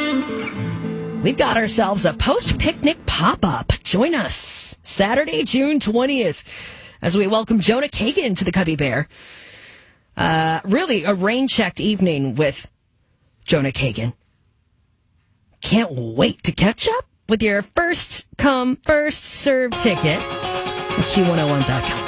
We've got ourselves a post-picnic pop-up. Join us Saturday, June 20th, as we welcome Jonah Kagan to the Cubby Bear. Really a rain-checked evening with Jonah Kagan. Can't wait to catch up with your first come, first serve ticket at Q101.com.